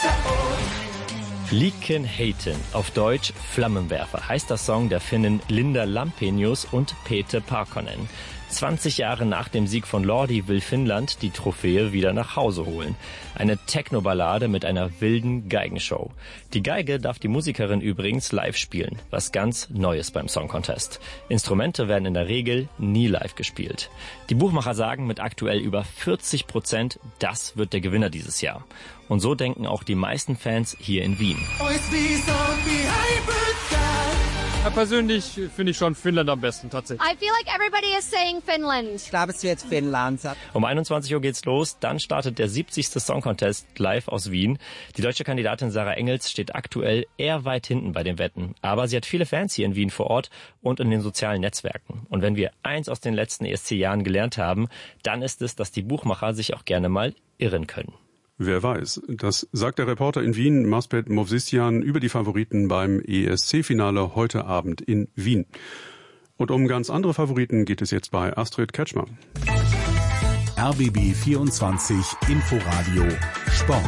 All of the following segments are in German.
Liken Heiten, auf Deutsch Flammenwerfer, heißt der Song der Finnen Linda Lampenius und Pete Parkkonen. 20 Jahre nach dem Sieg von Lordi will Finnland die Trophäe wieder nach Hause holen. Eine Techno-Ballade mit einer wilden Geigenshow. Die Geige darf die Musikerin übrigens live spielen, was ganz Neues beim Song Contest. Instrumente werden in der Regel nie live gespielt. Die Buchmacher sagen mit aktuell über 40%, das wird der Gewinner dieses Jahr. Und so denken auch die meisten Fans hier in Wien. Ja, persönlich finde ich schon Finnland am besten, tatsächlich. I feel like everybody is saying Finland. Ich glaube, es wird Finnland. Um 21 Uhr geht's los, dann startet der 70. Song Contest live aus Wien. Die deutsche Kandidatin Sarah Engels steht aktuell eher weit hinten bei den Wetten. Aber sie hat viele Fans hier in Wien vor Ort und in den sozialen Netzwerken. Und wenn wir eins aus den letzten ESC-Jahren gelernt haben, dann ist es, dass die Buchmacher sich auch gerne mal irren können. Wer weiß, das sagt der Reporter in Wien, Maspet Movsisyan, über die Favoriten beim ESC-Finale heute Abend in Wien. Und um ganz andere Favoriten geht es jetzt bei Astrid Kretschmer. RBB 24 Inforadio Sport.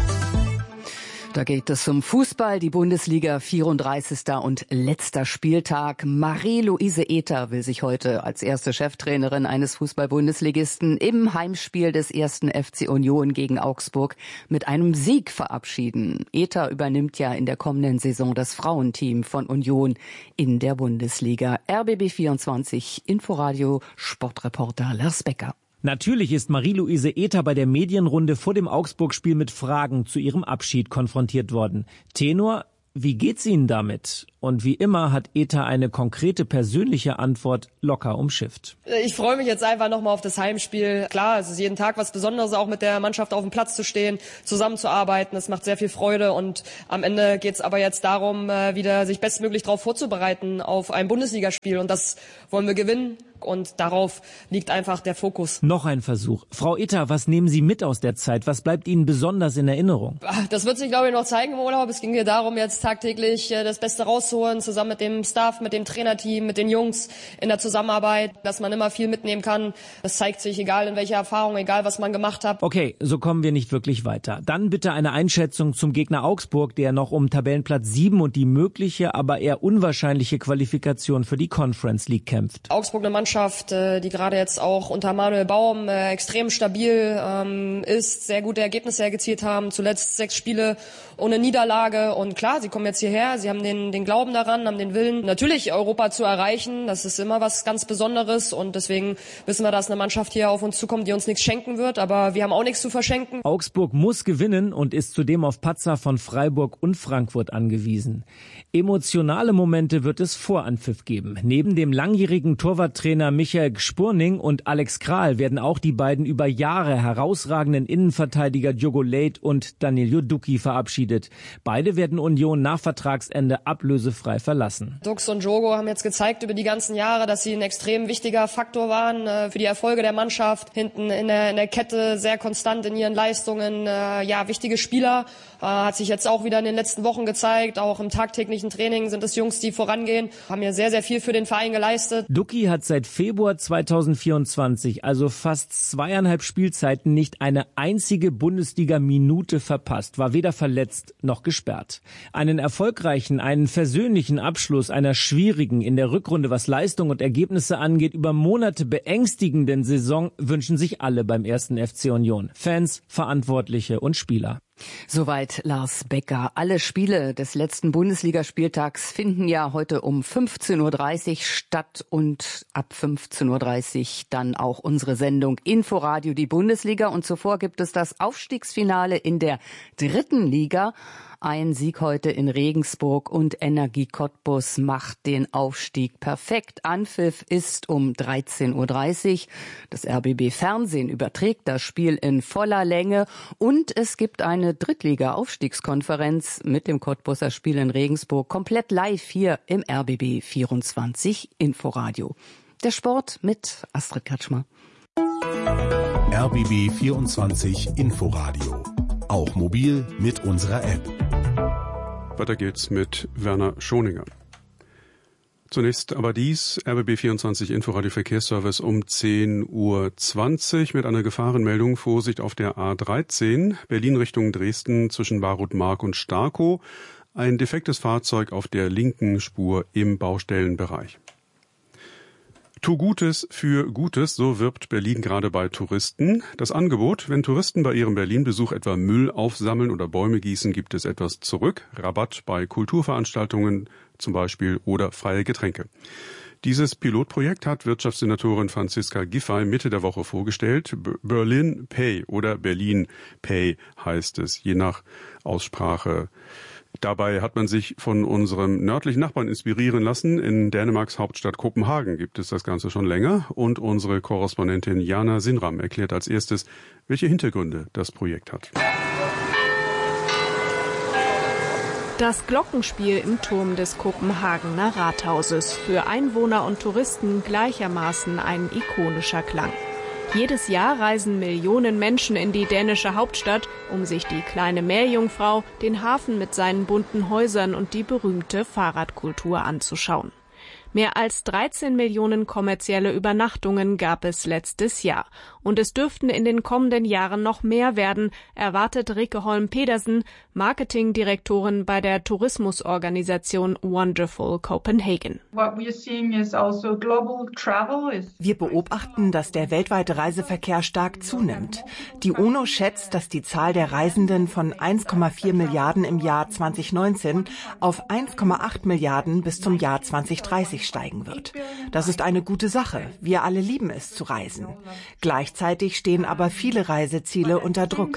Da geht es um Fußball, die Bundesliga, 34. und letzter Spieltag. Marie-Louise Ether will sich heute als erste Cheftrainerin eines Fußball-Bundesligisten im Heimspiel des 1. FC Union gegen Augsburg mit einem Sieg verabschieden. Ether übernimmt ja in der kommenden Saison das Frauenteam von Union in der Bundesliga. RBB 24 Inforadio Sportreporter Lars Becker. Natürlich ist Marie-Louise Ether bei der Medienrunde vor dem Augsburg-Spiel mit Fragen zu ihrem Abschied konfrontiert worden. Tenor: Wie geht's Ihnen damit? Und wie immer hat Ether eine konkrete persönliche Antwort locker umschifft. Ich freue mich jetzt einfach nochmal auf das Heimspiel. Klar, es ist jeden Tag was Besonderes, auch mit der Mannschaft auf dem Platz zu stehen, zusammenzuarbeiten. Das macht sehr viel Freude und am Ende geht's aber jetzt darum, wieder sich bestmöglich darauf vorzubereiten auf ein Bundesligaspiel. Und das wollen wir gewinnen. Und darauf liegt einfach der Fokus. Noch ein Versuch. Frau Ether, was nehmen Sie mit aus der Zeit? Was bleibt Ihnen besonders in Erinnerung? Das wird sich, glaube ich, noch zeigen im Urlaub. Es ging mir darum, jetzt tagtäglich das Beste rauszuholen, zusammen mit dem Staff, mit dem Trainerteam, mit den Jungs in der Zusammenarbeit, dass man immer viel mitnehmen kann. Das zeigt sich, egal in welcher Erfahrung, egal was man gemacht hat. Okay, so kommen wir nicht wirklich weiter. Dann bitte eine Einschätzung zum Gegner Augsburg, der noch um Tabellenplatz 7 und die mögliche, aber eher unwahrscheinliche Qualifikation für die Conference League kämpft. Augsburg, eine Mannschaft, die gerade jetzt auch unter Manuel Baum extrem stabil ist, sehr gute Ergebnisse erzielt haben, zuletzt 6 Spiele ohne Niederlage. Und klar, sie kommen jetzt hierher, sie haben den Glauben daran, haben den Willen, natürlich Europa zu erreichen. Das ist immer was ganz Besonderes und deswegen wissen wir, dass eine Mannschaft hier auf uns zukommt, die uns nichts schenken wird, aber wir haben auch nichts zu verschenken. Augsburg muss gewinnen und ist zudem auf Patzer von Freiburg und Frankfurt angewiesen. Emotionale Momente wird es vor Anpfiff geben. Neben dem langjährigen Torwarttrainer Michael Gspurning und Alex Kral werden auch die beiden über Jahre herausragenden Innenverteidiger Diogo Leite und Danilo Ducki verabschiedet. Beide werden Union nach Vertragsende ablösefrei verlassen. Dux und Diogo haben jetzt gezeigt über die ganzen Jahre, dass sie ein extrem wichtiger Faktor waren für die Erfolge der Mannschaft. Hinten in der Kette sehr konstant in ihren Leistungen, wichtige Spieler. Hat sich jetzt auch wieder in den letzten Wochen gezeigt. Auch im tagtäglichen Training sind es Jungs, die vorangehen. Haben ja sehr, sehr viel für den Verein geleistet. Ducki hat seit Februar 2024, also fast 2,5 Spielzeiten, nicht eine einzige Bundesliga-Minute verpasst, war weder verletzt noch gesperrt. Einen erfolgreichen, einen versöhnlichen Abschluss einer schwierigen, in der Rückrunde, was Leistung und Ergebnisse angeht, über Monate beängstigenden Saison wünschen sich alle beim 1. FC Union. Fans, Verantwortliche und Spieler. Soweit Lars Becker. Alle Spiele des letzten Bundesligaspieltags finden ja heute um 15.30 Uhr statt und ab 15.30 Uhr dann auch unsere Sendung Inforadio, die Bundesliga. Und zuvor gibt es das Aufstiegsfinale in der 3. Liga. Ein Sieg heute in Regensburg und Energie Cottbus macht den Aufstieg perfekt. Anpfiff ist um 13.30 Uhr. Das RBB Fernsehen überträgt das Spiel in voller Länge und es gibt eine Drittliga-Aufstiegskonferenz mit dem Cottbuser Spiel in Regensburg komplett live hier im RBB 24 Inforadio. Der Sport mit Astrid Kretschmer. RBB 24 Inforadio. Auch mobil mit unserer App. Weiter geht's mit Werner Schoninger. Zunächst aber dies, RBB24 Inforadio Verkehrsservice um 10:20 Uhr mit einer Gefahrenmeldung. Vorsicht auf der A13, Berlin Richtung Dresden zwischen Barutmark und Starkow. Ein defektes Fahrzeug auf der linken Spur im Baustellenbereich. Tu Gutes für Gutes, so wirbt Berlin gerade bei Touristen. Das Angebot, wenn Touristen bei ihrem Berlin-Besuch etwa Müll aufsammeln oder Bäume gießen, gibt es etwas zurück. Rabatt bei Kulturveranstaltungen zum Beispiel oder freie Getränke. Dieses Pilotprojekt hat Wirtschaftssenatorin Franziska Giffey Mitte der Woche vorgestellt. Berlin Pay oder Berlin Pay heißt es, je nach Aussprache. Dabei hat man sich von unserem nördlichen Nachbarn inspirieren lassen. In Dänemarks Hauptstadt Kopenhagen gibt es das Ganze schon länger. Und unsere Korrespondentin Jana Sinram erklärt als erstes, welche Hintergründe das Projekt hat. Das Glockenspiel im Turm des Kopenhagener Rathauses. Für Einwohner und Touristen gleichermaßen ein ikonischer Klang. Jedes Jahr reisen Millionen Menschen in die dänische Hauptstadt, um sich die kleine Meerjungfrau, den Hafen mit seinen bunten Häusern und die berühmte Fahrradkultur anzuschauen. Mehr als 13 Millionen kommerzielle Übernachtungen gab es letztes Jahr. Und es dürften in den kommenden Jahren noch mehr werden, erwartet Rikke Holm Pedersen, Marketingdirektorin bei der Tourismusorganisation Wonderful Copenhagen. Wir beobachten, dass der weltweite Reiseverkehr stark zunimmt. Die UNO schätzt, dass die Zahl der Reisenden von 1,4 Milliarden im Jahr 2019 auf 1,8 Milliarden bis zum Jahr 2030 steigen wird. Das ist eine gute Sache. Wir alle lieben es zu reisen. Gleichzeitig stehen aber viele Reiseziele unter Druck.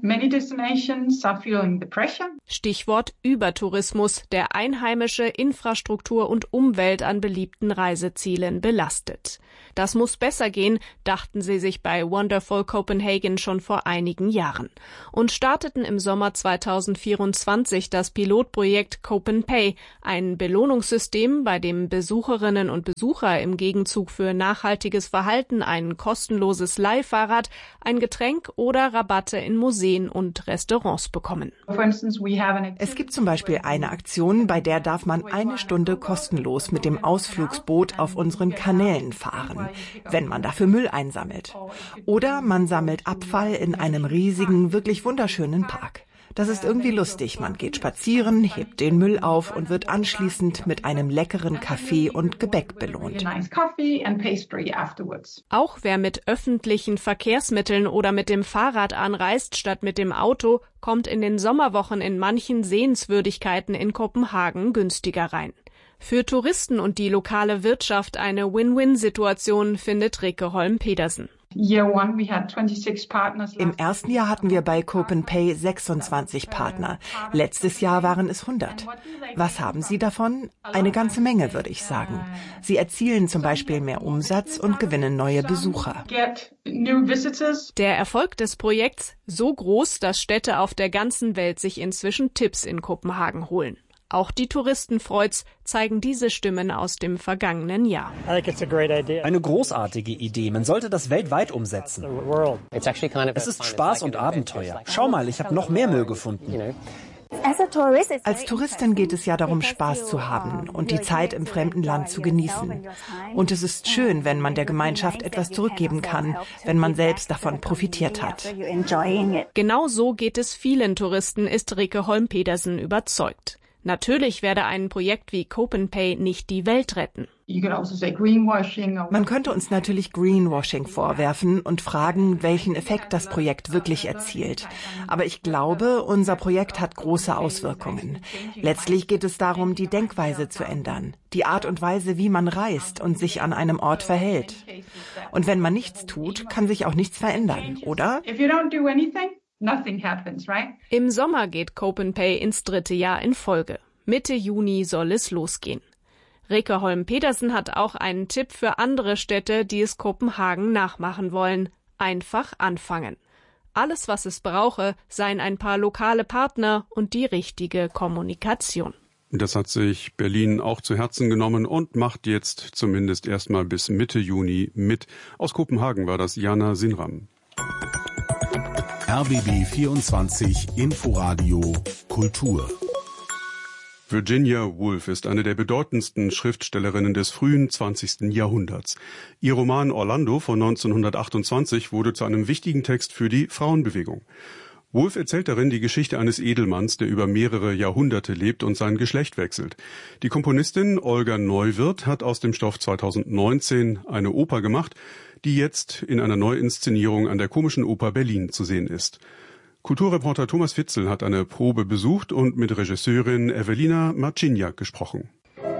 Stichwort Übertourismus, der einheimische Infrastruktur und Umwelt an beliebten Reisezielen belastet. Das muss besser gehen, dachten sie sich bei Wonderful Copenhagen schon vor einigen Jahren und starteten im Sommer 2024 das Pilotprojekt CopenPay, ein Belohnungssystem, bei dem Besucherinnen und Besucher im Gegenzug für nachhaltiges Verhalten ein kostenloses Leihfahrrad, ein Getränk oder Rabatte in Museen und Restaurants bekommen. Es gibt zum Beispiel eine Aktion, bei der darf man 1 Stunde kostenlos mit dem Ausflugsboot auf unseren Kanälen fahren, wenn man dafür Müll einsammelt. Oder man sammelt Abfall in einem riesigen, wirklich wunderschönen Park. Das ist irgendwie lustig. Man geht spazieren, hebt den Müll auf und wird anschließend mit einem leckeren Kaffee und Gebäck belohnt. Auch wer mit öffentlichen Verkehrsmitteln oder mit dem Fahrrad anreist statt mit dem Auto, kommt in den Sommerwochen in manchen Sehenswürdigkeiten in Kopenhagen günstiger rein. Für Touristen und die lokale Wirtschaft eine Win-Win-Situation, findet Rikke Holm Pedersen. Im ersten Jahr hatten wir bei CopenPay 26 Partner. Letztes Jahr waren es 100. Was haben Sie davon? Eine ganze Menge, würde ich sagen. Sie erzielen zum Beispiel mehr Umsatz und gewinnen neue Besucher. Der Erfolg des Projekts so groß, dass Städte auf der ganzen Welt sich inzwischen Tipps in Kopenhagen holen. Auch die Touristen freut's, zeigen diese Stimmen aus dem vergangenen Jahr. Eine großartige Idee. Man sollte das weltweit umsetzen. Es ist Spaß und Abenteuer. Schau mal, ich habe noch mehr Müll gefunden. Als Touristin geht es ja darum, Spaß zu haben und die Zeit im fremden Land zu genießen. Und es ist schön, wenn man der Gemeinschaft etwas zurückgeben kann, wenn man selbst davon profitiert hat. Genau so geht es vielen Touristen, ist Rikke Holm Pedersen überzeugt. Natürlich werde ein Projekt wie CopenPay nicht die Welt retten. Man könnte uns natürlich Greenwashing vorwerfen und fragen, welchen Effekt das Projekt wirklich erzielt. Aber ich glaube, unser Projekt hat große Auswirkungen. Letztlich geht es darum, die Denkweise zu ändern, die Art und Weise, wie man reist und sich an einem Ort verhält. Und wenn man nichts tut, kann sich auch nichts verändern, oder? Im Sommer geht CopenPay ins 3. Jahr in Folge. Mitte Juni soll es losgehen. Rikke Holm Pedersen hat auch einen Tipp für andere Städte, die es Kopenhagen nachmachen wollen. Einfach anfangen. Alles, was es brauche, seien ein paar lokale Partner und die richtige Kommunikation. Das hat sich Berlin auch zu Herzen genommen und macht jetzt zumindest erstmal bis Mitte Juni mit. Aus Kopenhagen war das Jana Sinram. RBB 24 Inforadio Kultur. Virginia Woolf ist eine der bedeutendsten Schriftstellerinnen des frühen 20. Jahrhunderts. Ihr Roman Orlando von 1928 wurde zu einem wichtigen Text für die Frauenbewegung. Woolf erzählt darin die Geschichte eines Edelmanns, der über mehrere Jahrhunderte lebt und sein Geschlecht wechselt. Die Komponistin Olga Neuwirth hat aus dem Stoff 2019 eine Oper gemacht, die jetzt in einer Neuinszenierung an der Komischen Oper Berlin zu sehen ist. Kulturreporter Thomas Fitzel hat eine Probe besucht und mit Regisseurin Ewelina Marciniak gesprochen.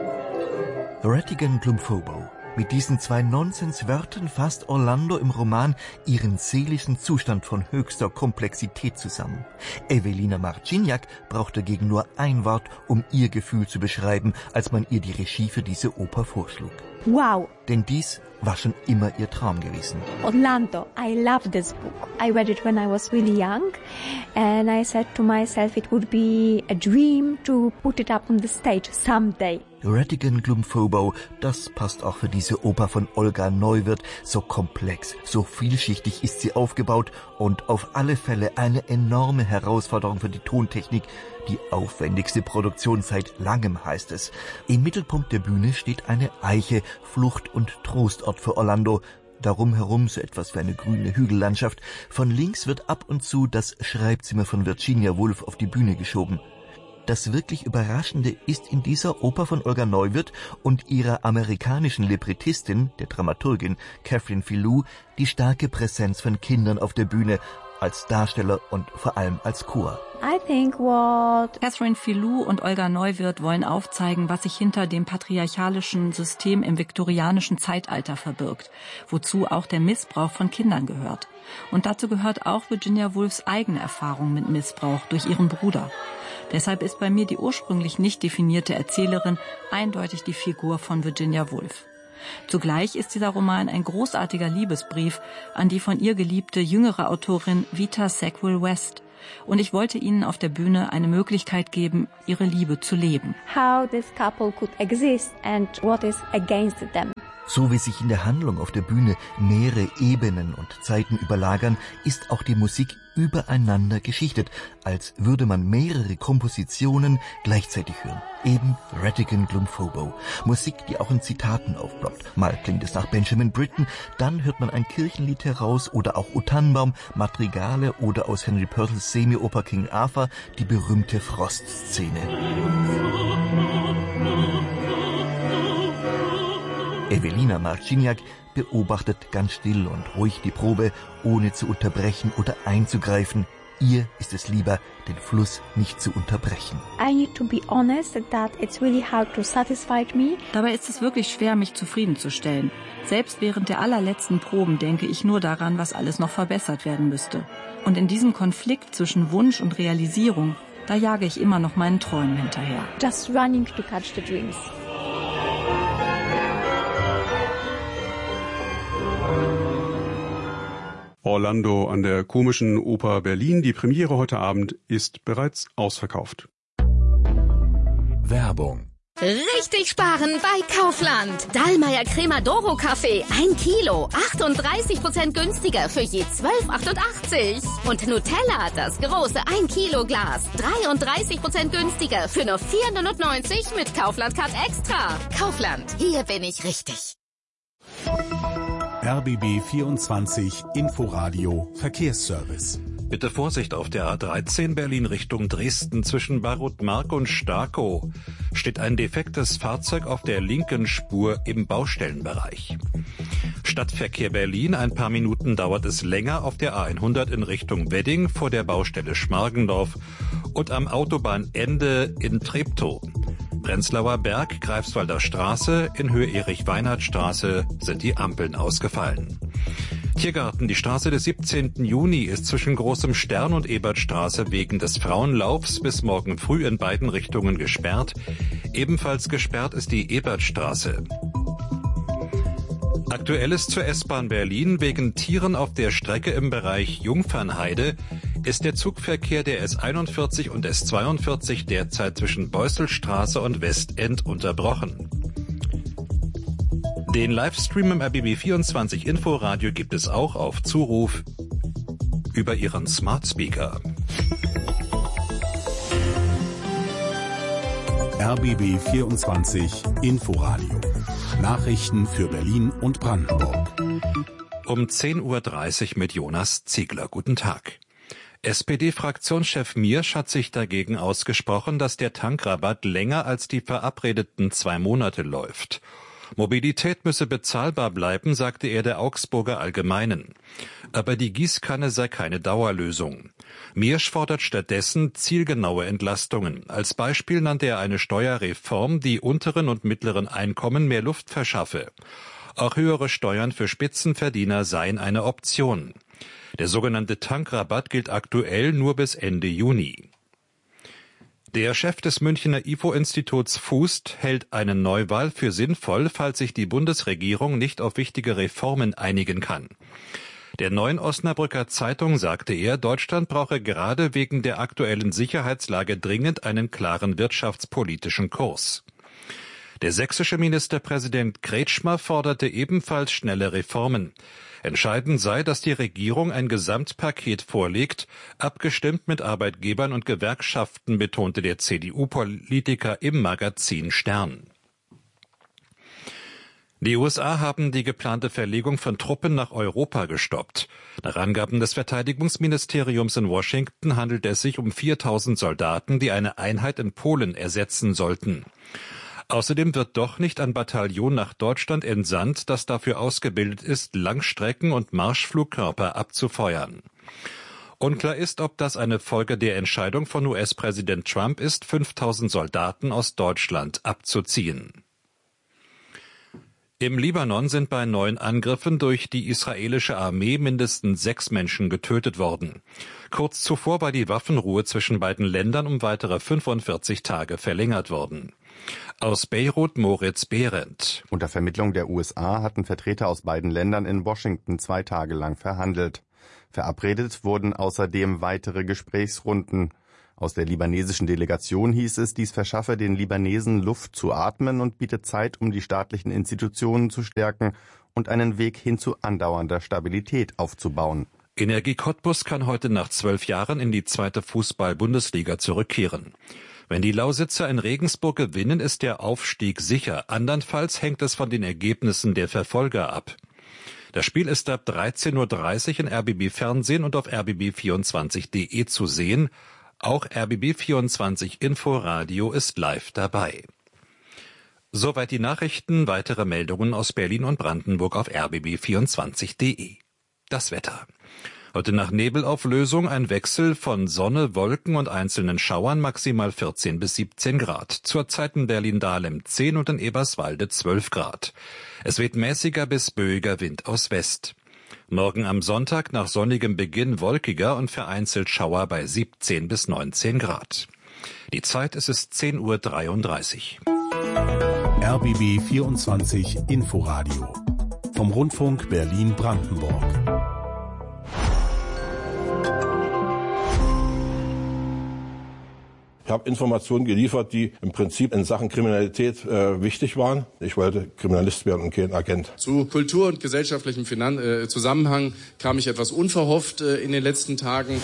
Ratigan Glumfobo. Mit diesen 2 Nonsenswörtern fasst Orlando im Roman ihren seelischen Zustand von höchster Komplexität zusammen. Ewelina Marciniak braucht dagegen nur ein Wort, um ihr Gefühl zu beschreiben, als man ihr die Regie für diese Oper vorschlug. Wow! Denn dies war schon immer ihr Traum gewesen. Orlando, I love this book. I read it when I was really young and I said to myself it would be a dream to put it up on the stage someday. Ratigan Glumfobo, das passt auch für diese Oper von Olga Neuwirth. So komplex, so vielschichtig ist sie aufgebaut und auf alle Fälle eine enorme Herausforderung für die Tontechnik. Die aufwendigste Produktion seit langem, heißt es. Im Mittelpunkt der Bühne steht eine Eiche, Flucht- und Trostort für Orlando. Darum herum so etwas wie eine grüne Hügellandschaft. Von links wird ab und zu das Schreibzimmer von Virginia Woolf auf die Bühne geschoben. Das wirklich Überraschende ist in dieser Oper von Olga Neuwirth und ihrer amerikanischen Librettistin, der Dramaturgin Catherine Filou, die starke Präsenz von Kindern auf der Bühne, als Darsteller und vor allem als Chor. Catherine Filou und Olga Neuwirth wollen aufzeigen, was sich hinter dem patriarchalischen System im viktorianischen Zeitalter verbirgt, wozu auch der Missbrauch von Kindern gehört. Und dazu gehört auch Virginia Woolfs eigene Erfahrung mit Missbrauch durch ihren Bruder. Deshalb ist bei mir die ursprünglich nicht definierte Erzählerin eindeutig die Figur von Virginia Woolf. Zugleich ist dieser Roman ein großartiger Liebesbrief an die von ihr geliebte jüngere Autorin Vita Sackville-West. Und ich wollte ihnen auf der Bühne eine Möglichkeit geben, ihre Liebe zu leben. How this couple could exist and what is against them. So wie sich in der Handlung auf der Bühne mehrere Ebenen und Zeiten überlagern, ist auch die Musik übereinander geschichtet, als würde man mehrere Kompositionen gleichzeitig hören. Eben Ratigan Glumfobo. Musik, die auch in Zitaten aufploppt. Mal klingt es nach Benjamin Britten, dann hört man ein Kirchenlied heraus oder auch O Tannenbaum, Madrigale oder aus Henry Purcells Semioper King Arthur die berühmte Frostszene. Ewelina Marciniak beobachtet ganz still und ruhig die Probe, ohne zu unterbrechen oder einzugreifen. Ihr ist es lieber, den Fluss nicht zu unterbrechen. I need to be honest that it's really hard to satisfy me. Dabei ist es wirklich schwer, mich zufriedenzustellen. Selbst während der allerletzten Proben denke ich nur daran, was alles noch verbessert werden müsste. Und in diesem Konflikt zwischen Wunsch und Realisierung, da jage ich immer noch meinen Träumen hinterher. Just running to catch the dreams. Orlando an der Komischen Oper Berlin. Die Premiere heute Abend ist bereits ausverkauft. Werbung. Richtig sparen bei Kaufland. Dallmayr Cremadoro Kaffee 1 Kilo, 38% günstiger für je 12,88. Und Nutella, das große 1 Kilo Glas, 33% günstiger für nur 4,99 mit Kaufland Card Extra. Kaufland, hier bin ich richtig. RBB 24 Inforadio Verkehrsservice. Bitte Vorsicht auf der A13 Berlin Richtung Dresden zwischen Barutmark und Starkow. Steht ein defektes Fahrzeug auf der linken Spur im Baustellenbereich. Stadtverkehr Berlin, ein paar Minuten dauert es länger auf der A100 in Richtung Wedding vor der Baustelle Schmargendorf und am Autobahnende in Treptow. Prenzlauer Berg, Greifswalder Straße, in Höhe Erich-Weinhardt-Straße sind die Ampeln ausgefallen. Tiergarten, die Straße des 17. Juni ist zwischen Großem Stern und Ebertstraße wegen des Frauenlaufs bis morgen früh in beiden Richtungen gesperrt. Ebenfalls gesperrt ist die Ebertstraße. Aktuelles zur S-Bahn Berlin. Wegen Tieren auf der Strecke im Bereich Jungfernheide ist der Zugverkehr der S41 und S42 derzeit zwischen Beusselstraße und Westend unterbrochen. Den Livestream im RBB24 Inforadio gibt es auch auf Zuruf über Ihren Smart Speaker. RBB 24 Inforadio. Nachrichten für Berlin und Brandenburg. Um 10.30 Uhr mit Jonas Ziegler. Guten Tag. SPD-Fraktionschef Miersch hat sich dagegen ausgesprochen, dass der Tankrabatt länger als die verabredeten 2 Monate läuft. Mobilität müsse bezahlbar bleiben, sagte er der Augsburger Allgemeinen. Aber die Gießkanne sei keine Dauerlösung. Miersch fordert stattdessen zielgenaue Entlastungen. Als Beispiel nannte er eine Steuerreform, die unteren und mittleren Einkommen mehr Luft verschaffe. Auch höhere Steuern für Spitzenverdiener seien eine Option. Der sogenannte Tankrabatt gilt aktuell nur bis Ende Juni. Der Chef des Münchner IFO-Instituts Fußt hält eine Neuwahl für sinnvoll, falls sich die Bundesregierung nicht auf wichtige Reformen einigen kann. Der Neuen Osnabrücker Zeitung sagte er, Deutschland brauche gerade wegen der aktuellen Sicherheitslage dringend einen klaren wirtschaftspolitischen Kurs. Der sächsische Ministerpräsident Kretschmer forderte ebenfalls schnelle Reformen. Entscheidend sei, dass die Regierung ein Gesamtpaket vorlegt, abgestimmt mit Arbeitgebern und Gewerkschaften, betonte der CDU-Politiker im Magazin Stern. Die USA haben die geplante Verlegung von Truppen nach Europa gestoppt. Nach Angaben des Verteidigungsministeriums in Washington handelt es sich um 4.000 Soldaten, die eine Einheit in Polen ersetzen sollten. Außerdem wird doch nicht ein Bataillon nach Deutschland entsandt, das dafür ausgebildet ist, Langstrecken- und Marschflugkörper abzufeuern. Unklar ist, ob das eine Folge der Entscheidung von US-Präsident Trump ist, 5.000 Soldaten aus Deutschland abzuziehen. Im Libanon sind bei 9 Angriffen durch die israelische Armee mindestens 6 Menschen getötet worden. Kurz zuvor war die Waffenruhe zwischen beiden Ländern um weitere 45 Tage verlängert worden. Aus Beirut Moritz Behrendt. Unter Vermittlung der USA hatten Vertreter aus beiden Ländern in Washington 2 Tage lang verhandelt. Verabredet wurden außerdem weitere Gesprächsrunden. Aus der libanesischen Delegation hieß es, dies verschaffe den Libanesen Luft zu atmen und bietet Zeit, um die staatlichen Institutionen zu stärken und einen Weg hin zu andauernder Stabilität aufzubauen. Energie Cottbus kann heute nach 12 Jahren in die 2. Fußball-Bundesliga zurückkehren. Wenn die Lausitzer in Regensburg gewinnen, ist der Aufstieg sicher. Andernfalls hängt es von den Ergebnissen der Verfolger ab. Das Spiel ist ab 13.30 Uhr in RBB Fernsehen und auf rbb24.de zu sehen. Auch RBB24 Inforadio ist live dabei. Soweit die Nachrichten. Weitere Meldungen aus Berlin und Brandenburg auf rbb24.de. Das Wetter. Heute nach Nebelauflösung ein Wechsel von Sonne, Wolken und einzelnen Schauern, maximal 14 bis 17 Grad. Zurzeit in Berlin-Dahlem 10 und in Eberswalde 12 Grad. Es weht mäßiger bis böiger Wind aus West. Morgen am Sonntag nach sonnigem Beginn wolkiger und vereinzelt Schauer bei 17 bis 19 Grad. Die Zeit ist es 10.33 Uhr. RBB 24 Inforadio. Vom Rundfunk Berlin-Brandenburg. Ich habe Informationen geliefert, die im Prinzip in Sachen Kriminalität wichtig waren. Ich wollte Kriminalist werden und kein Agent. Zu Kultur- und gesellschaftlichem Zusammenhang kam ich etwas unverhofft in den letzten Tagen.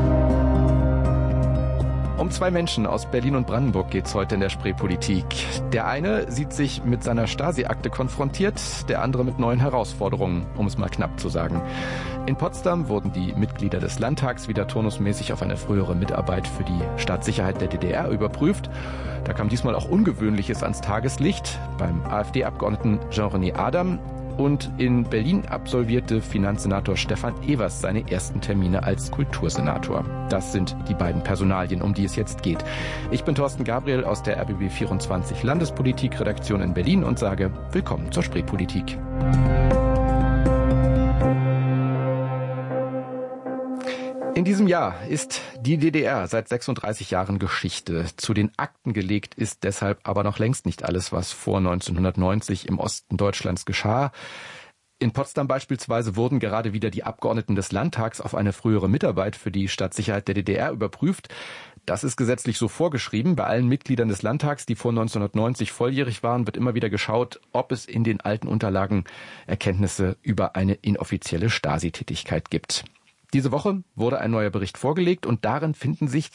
Um 2 Menschen aus Berlin und Brandenburg geht's heute in der Spreepolitik. Der eine sieht sich mit seiner Stasi-Akte konfrontiert, der andere mit neuen Herausforderungen, um es mal knapp zu sagen. In Potsdam wurden die Mitglieder des Landtags wieder turnusmäßig auf eine frühere Mitarbeit für die Staatssicherheit der DDR überprüft. Da kam diesmal auch Ungewöhnliches ans Tageslicht beim AfD-Abgeordneten Jean-René Adam. Und in Berlin absolvierte Finanzsenator Stefan Evers seine ersten Termine als Kultursenator. Das sind die beiden Personalien, um die es jetzt geht. Ich bin Thorsten Gabriel aus der RBB24 Landespolitik-Redaktion in Berlin und sage willkommen zur Spreepolitik. In diesem Jahr ist die DDR seit 36 Jahren Geschichte. Zu den Akten gelegt ist deshalb aber noch längst nicht alles, was vor 1990 im Osten Deutschlands geschah. In Potsdam beispielsweise wurden gerade wieder die Abgeordneten des Landtags auf eine frühere Mitarbeit für die Staatssicherheit der DDR überprüft. Das ist gesetzlich so vorgeschrieben. Bei allen Mitgliedern des Landtags, die vor 1990 volljährig waren, wird immer wieder geschaut, ob es in den alten Unterlagen Erkenntnisse über eine inoffizielle Stasi-Tätigkeit gibt. Diese Woche wurde ein neuer Bericht vorgelegt und darin finden sich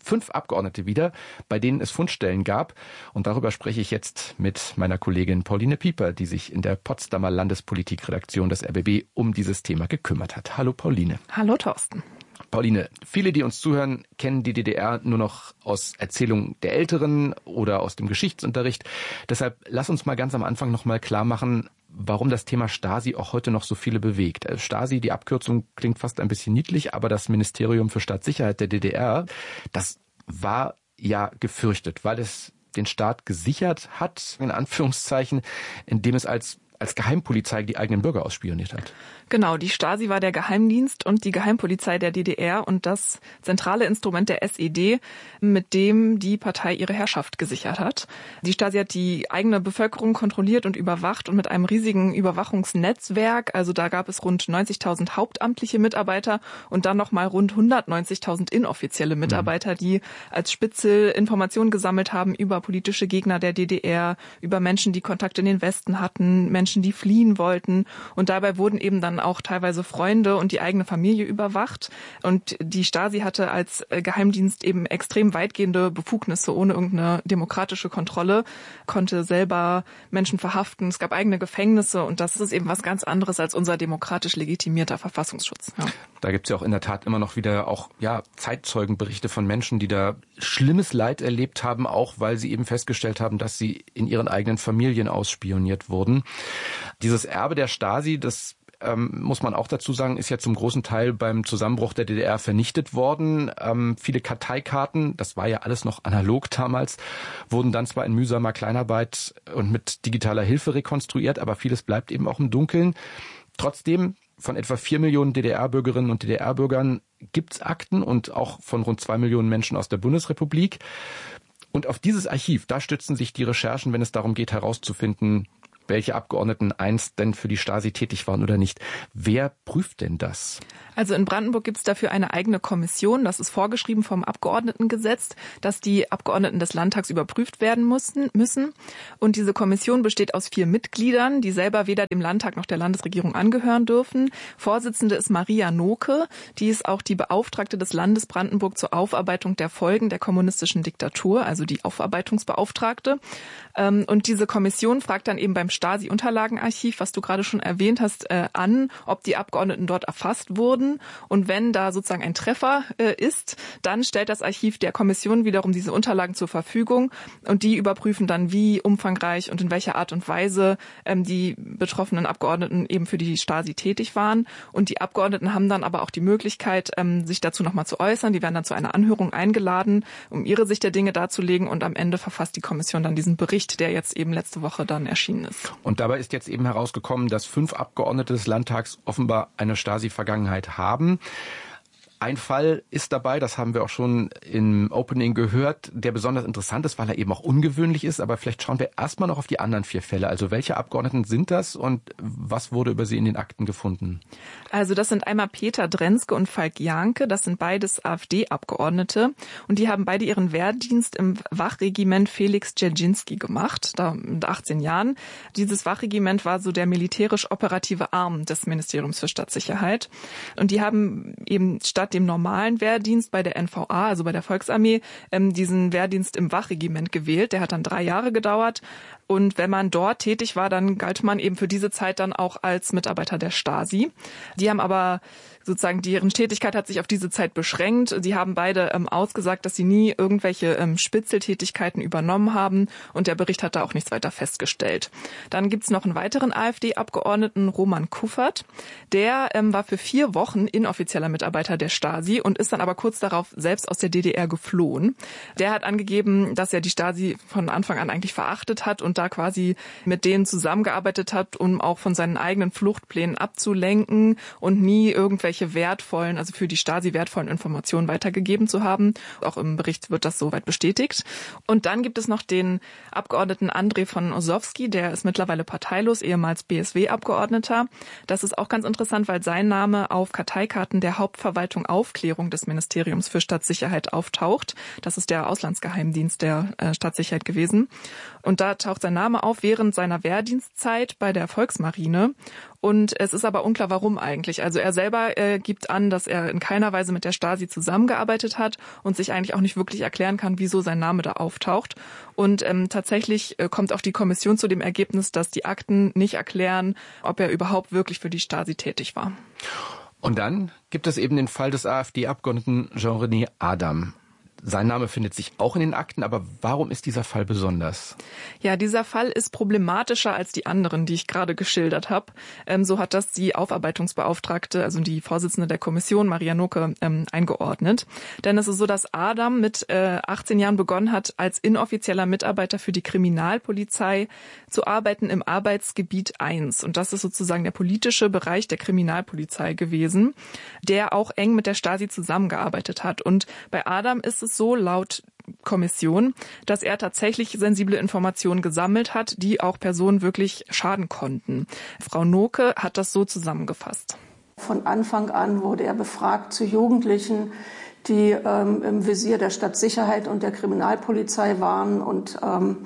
5 Abgeordnete wieder, bei denen es Fundstellen gab. Und darüber spreche ich jetzt mit meiner Kollegin Pauline Pieper, die sich in der Potsdamer Landespolitikredaktion des RBB um dieses Thema gekümmert hat. Hallo Pauline. Hallo Thorsten. Pauline, viele, die uns zuhören, kennen die DDR nur noch aus Erzählungen der Älteren oder aus dem Geschichtsunterricht. Deshalb lass uns mal ganz am Anfang noch mal klar machen, warum das Thema Stasi auch heute noch so viele bewegt. Stasi, die Abkürzung klingt fast ein bisschen niedlich, aber das Ministerium für Staatssicherheit der DDR, das war ja gefürchtet, weil es den Staat gesichert hat, in Anführungszeichen, indem es als Geheimpolizei die eigenen Bürger ausspioniert hat. Genau, die Stasi war der Geheimdienst und die Geheimpolizei der DDR und das zentrale Instrument der SED, mit dem die Partei ihre Herrschaft gesichert hat. Die Stasi hat die eigene Bevölkerung kontrolliert und überwacht und mit einem riesigen Überwachungsnetzwerk, also da gab es rund 90.000 hauptamtliche Mitarbeiter und dann nochmal rund 190.000 inoffizielle Mitarbeiter, die als Spitzel Informationen gesammelt haben über politische Gegner der DDR, über Menschen, die Kontakt in den Westen hatten, Menschen, die fliehen wollten und dabei wurden eben dann auch teilweise Freunde und die eigene Familie überwacht. Und die Stasi hatte als Geheimdienst eben extrem weitgehende Befugnisse ohne irgendeine demokratische Kontrolle, konnte selber Menschen verhaften. Es gab eigene Gefängnisse und das ist eben was ganz anderes als unser demokratisch legitimierter Verfassungsschutz. Ja. Da gibt es ja auch in der Tat immer noch wieder auch Zeitzeugenberichte von Menschen, die da schlimmes Leid erlebt haben, auch weil sie eben festgestellt haben, dass sie in ihren eigenen Familien ausspioniert wurden. Dieses Erbe der Stasi, das muss man auch dazu sagen, ist ja zum großen Teil beim Zusammenbruch der DDR vernichtet worden. Viele Karteikarten, das war ja alles noch analog damals, wurden dann zwar in mühsamer Kleinarbeit und mit digitaler Hilfe rekonstruiert, aber vieles bleibt eben auch im Dunkeln. Trotzdem, von etwa 4 Millionen DDR-Bürgerinnen und DDR-Bürgern gibt's Akten und auch von rund 2 Millionen Menschen aus der Bundesrepublik. Und auf dieses Archiv, da stützen sich die Recherchen, wenn es darum geht, herauszufinden, welche Abgeordneten einst denn für die Stasi tätig waren oder nicht. Wer prüft denn das? Also in Brandenburg gibt es dafür eine eigene Kommission. Das ist vorgeschrieben vom Abgeordnetengesetz, dass die Abgeordneten des Landtags überprüft werden müssen. Und diese Kommission besteht aus 4 Mitgliedern, die selber weder dem Landtag noch der Landesregierung angehören dürfen. Vorsitzende ist Maria Noke. Die ist auch die Beauftragte des Landes Brandenburg zur Aufarbeitung der Folgen der kommunistischen Diktatur, also die Aufarbeitungsbeauftragte. Und diese Kommission fragt dann eben beim Stasi-Unterlagenarchiv, was du gerade schon erwähnt hast, an, ob die Abgeordneten dort erfasst wurden. Und wenn da sozusagen ein Treffer ist, dann stellt das Archiv der Kommission wiederum diese Unterlagen zur Verfügung und die überprüfen dann, wie umfangreich und in welcher Art und Weise die betroffenen Abgeordneten eben für die Stasi tätig waren. Und die Abgeordneten haben dann aber auch die Möglichkeit, sich dazu nochmal zu äußern. Die werden dann zu einer Anhörung eingeladen, um ihre Sicht der Dinge darzulegen und am Ende verfasst die Kommission dann diesen Bericht, der jetzt eben letzte Woche dann erschienen ist. Und dabei ist jetzt eben herausgekommen, dass 5 Abgeordnete des Landtags offenbar eine Stasi-Vergangenheit haben. Ein Fall ist dabei, das haben wir auch schon im Opening gehört, der besonders interessant ist, weil er eben auch ungewöhnlich ist. Aber vielleicht schauen wir erstmal noch auf die anderen 4 Fälle. Also welche Abgeordneten sind das und was wurde über sie in den Akten gefunden? Also das sind einmal Peter Drenske und Falk Janke. Das sind beides AfD-Abgeordnete. Und die haben beide ihren Wehrdienst im Wachregiment Felix Dzerzhinsky gemacht, da mit 18 Jahren. Dieses Wachregiment war so der militärisch-operative Arm des Ministeriums für Staatssicherheit. Und die haben eben statt dem normalen Wehrdienst bei der NVA, also bei der Volksarmee, diesen Wehrdienst im Wachregiment gewählt. Der hat dann 3 Jahre gedauert. Und wenn man dort tätig war, dann galt man eben für diese Zeit dann auch als Mitarbeiter der Stasi. Die haben aber sozusagen, deren Tätigkeit hat sich auf diese Zeit beschränkt. Sie haben beide ausgesagt, dass sie nie irgendwelche Spitzeltätigkeiten übernommen haben und der Bericht hat da auch nichts weiter festgestellt. Dann gibt's noch einen weiteren AfD-Abgeordneten, Roman Kuffert. Der war für 4 Wochen inoffizieller Mitarbeiter der Stasi und ist dann aber kurz darauf selbst aus der DDR geflohen. Der hat angegeben, dass er die Stasi von Anfang an eigentlich verachtet hat und da quasi mit denen zusammengearbeitet hat, um auch von seinen eigenen Fluchtplänen abzulenken und nie irgendwelche wertvollen, also für die Stasi wertvollen Informationen weitergegeben zu haben. Auch im Bericht wird das soweit bestätigt. Und dann gibt es noch den Abgeordneten Andrei von Ossowski, der ist mittlerweile parteilos, ehemals BSW-Abgeordneter. Das ist auch ganz interessant, weil sein Name auf Karteikarten der Hauptverwaltung Aufklärung des Ministeriums für Staatssicherheit auftaucht. Das ist der Auslandsgeheimdienst der Staatssicherheit gewesen. Und da taucht sein Name auf während seiner Wehrdienstzeit bei der Volksmarine. und es ist aber unklar, warum eigentlich. Also er selber gibt an, dass er in keiner Weise mit der Stasi zusammengearbeitet hat und sich eigentlich auch nicht wirklich erklären kann, wieso sein Name da auftaucht. Und tatsächlich kommt auch die Kommission zu dem Ergebnis, dass die Akten nicht erklären, ob er überhaupt wirklich für die Stasi tätig war. Und dann gibt es eben den Fall des AfD-Abgeordneten Jean-René Adam. Sein Name findet sich auch in den Akten, aber warum ist dieser Fall besonders? Ja, dieser Fall ist problematischer als die anderen, die ich gerade geschildert habe. So hat das die Aufarbeitungsbeauftragte, also die Vorsitzende der Kommission, Maria Noke, eingeordnet. Denn es ist so, dass Adam mit 18 Jahren begonnen hat, als inoffizieller Mitarbeiter für die Kriminalpolizei zu arbeiten im Arbeitsgebiet 1. Und das ist sozusagen der politische Bereich der Kriminalpolizei gewesen, der auch eng mit der Stasi zusammengearbeitet hat. Und bei Adam ist es so laut Kommission, dass er tatsächlich sensible Informationen gesammelt hat, die auch Personen wirklich schaden konnten. Frau Noke hat das so zusammengefasst. Von Anfang an wurde er befragt zu Jugendlichen, die im Visier der Stadtsicherheit und der Kriminalpolizei waren und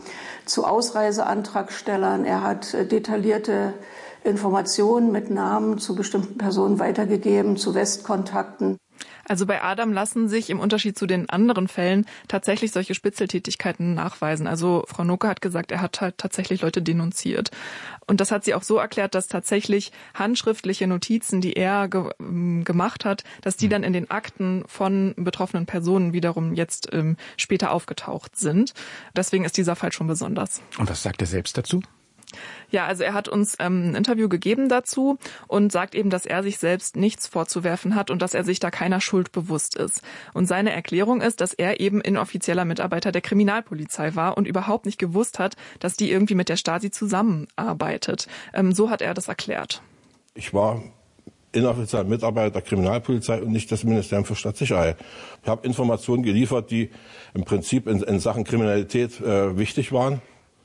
zu Ausreiseantragstellern. Er hat detaillierte Informationen mit Namen zu bestimmten Personen weitergegeben, zu Westkontakten. Also bei Adam lassen sich im Unterschied zu den anderen Fällen tatsächlich solche Spitzeltätigkeiten nachweisen. Also Frau Noke hat gesagt, er hat halt tatsächlich Leute denunziert. Und das hat sie auch so erklärt, dass tatsächlich handschriftliche Notizen, die er gemacht hat, dass die dann in den Akten von betroffenen Personen wiederum jetzt später aufgetaucht sind. Deswegen ist dieser Fall schon besonders. Und was sagt er selbst dazu? Ja, also er hat uns ein Interview gegeben dazu und sagt eben, dass er sich selbst nichts vorzuwerfen hat und dass er sich da keiner Schuld bewusst ist. Und seine Erklärung ist, dass er eben inoffizieller Mitarbeiter der Kriminalpolizei war und überhaupt nicht gewusst hat, dass die irgendwie mit der Stasi zusammenarbeitet. So hat er das erklärt. Ich war inoffizieller Mitarbeiter der Kriminalpolizei und nicht des Ministeriums für Stadtsicherheit. Ich habe Informationen geliefert, die im Prinzip in Sachen Kriminalität wichtig waren.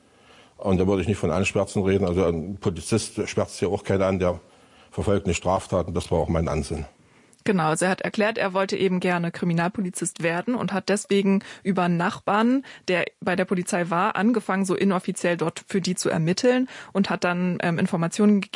Und da würde ich nicht von Anschwärzen reden. Also ein Polizist schwärzt hier auch keiner an, der verfolgt eine Straftat. Und das war auch mein Ansinnen. Genau, also er hat erklärt, er wollte eben gerne Kriminalpolizist werden und hat deswegen über einen Nachbarn, der bei der Polizei war, angefangen, so inoffiziell dort für die zu ermitteln und hat dann Informationen gegeben